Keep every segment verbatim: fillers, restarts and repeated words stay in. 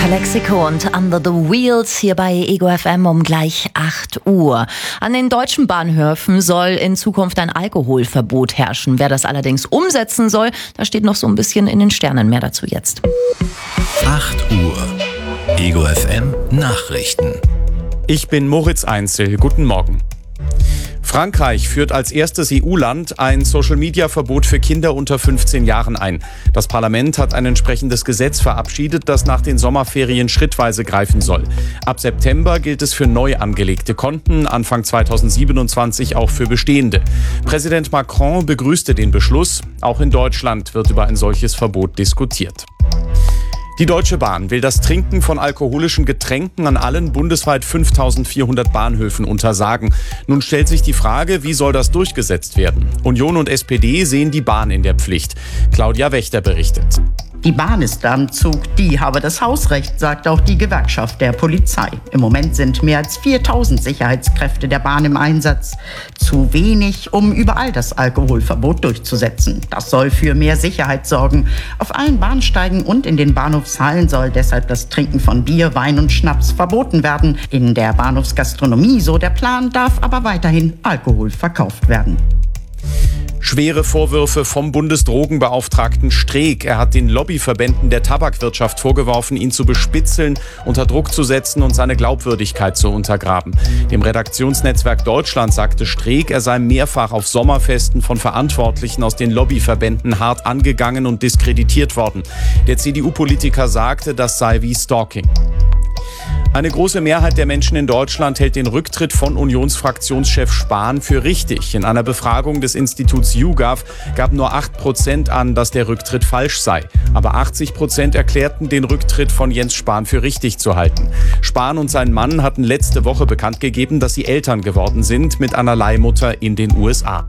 Calexico und Under the Wheels hier bei Ego F M um gleich acht Uhr. An den deutschen Bahnhöfen soll in Zukunft ein Alkoholverbot herrschen. Wer das allerdings umsetzen soll, da steht noch so ein bisschen in den Sternen. Mehr dazu jetzt. acht Uhr. Ego F M Nachrichten. Ich bin Moritz Einzel. Guten Morgen. Frankreich führt als erstes E U-Land ein Social-Media-Verbot für Kinder unter fünfzehn Jahren ein. Das Parlament hat ein entsprechendes Gesetz verabschiedet, das nach den Sommerferien schrittweise greifen soll. Ab September gilt es für neu angelegte Konten, Anfang zweitausendsiebenundzwanzig auch für bestehende. Präsident Macron begrüßte den Beschluss. Auch in Deutschland wird über ein solches Verbot diskutiert. Die Deutsche Bahn will das Trinken von alkoholischen Getränken an allen bundesweit fünftausendvierhundert Bahnhöfen untersagen. Nun stellt sich die Frage, wie soll das durchgesetzt werden? Union und S P D sehen die Bahn in der Pflicht. Claudia Wächter berichtet. Die Bahn ist am Zug, die habe das Hausrecht, sagt auch die Gewerkschaft der Polizei. Im Moment sind mehr als viertausend Sicherheitskräfte der Bahn im Einsatz. Zu wenig, um überall das Alkoholverbot durchzusetzen. Das soll für mehr Sicherheit sorgen. Auf allen Bahnsteigen und in den Bahnhofshallen soll deshalb das Trinken von Bier, Wein und Schnaps verboten werden. In der Bahnhofsgastronomie, so der Plan, darf aber weiterhin Alkohol verkauft werden. Schwere Vorwürfe vom Bundesdrogenbeauftragten Streeck. Er hat den Lobbyverbänden der Tabakwirtschaft vorgeworfen, ihn zu bespitzeln, unter Druck zu setzen und seine Glaubwürdigkeit zu untergraben. Dem Redaktionsnetzwerk Deutschland sagte Streeck, er sei mehrfach auf Sommerfesten von Verantwortlichen aus den Lobbyverbänden hart angegangen und diskreditiert worden. Der C D U-Politiker sagte, das sei wie Stalking. Eine große Mehrheit der Menschen in Deutschland hält den Rücktritt von Unionsfraktionschef Spahn für richtig. In einer Befragung des Instituts YouGov gaben nur acht Prozent an, dass der Rücktritt falsch sei. Aber achtzig Prozent erklärten, den Rücktritt von Jens Spahn für richtig zu halten. Spahn und sein Mann hatten letzte Woche bekannt gegeben, dass sie Eltern geworden sind mit einer Leihmutter in den U S A.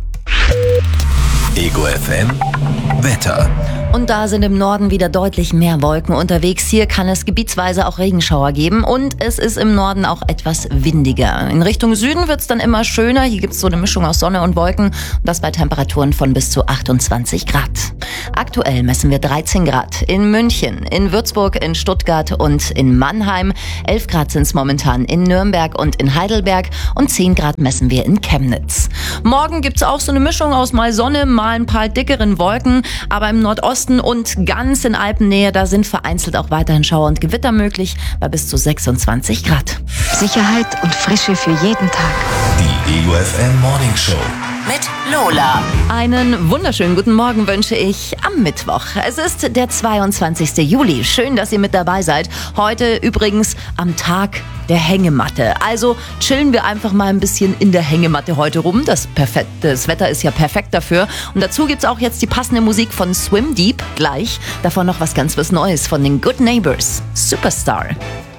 Ego F M Wetter. Und da sind im Norden wieder deutlich mehr Wolken unterwegs. Hier kann es gebietsweise auch Regenschauer geben und es ist im Norden auch etwas windiger. In Richtung Süden wird es dann immer schöner. Hier gibt es so eine Mischung aus Sonne und Wolken. Und das bei Temperaturen von bis zu achtundzwanzig Grad. Aktuell messen wir dreizehn Grad in München, in Würzburg, in Stuttgart und in Mannheim. elf Grad sind es momentan in Nürnberg und in Heidelberg und zehn Grad messen wir in Chemnitz. Morgen gibt es auch so eine Mischung aus mal Sonne, mal ein paar dickeren Wolken. Aber im Nordosten und ganz in Alpennähe, da sind vereinzelt auch weiterhin Schauer und Gewitter möglich bei bis zu sechsundzwanzig Grad. Sicherheit und Frische für jeden Tag. Die Ego F M Morning Show mit Lola. Einen wunderschönen guten Morgen wünsche ich am Mittwoch. Es ist der zweiundzwanzigsten Juli. Schön, dass ihr mit dabei seid. Heute übrigens am Tag der Hängematte. Also chillen wir einfach mal ein bisschen in der Hängematte heute rum. Das, perfekt, das Wetter ist ja perfekt dafür. Und dazu gibt es auch jetzt die passende Musik von Swim Deep gleich. Davon noch was ganz was Neues von den Good Neighbors. Superstar.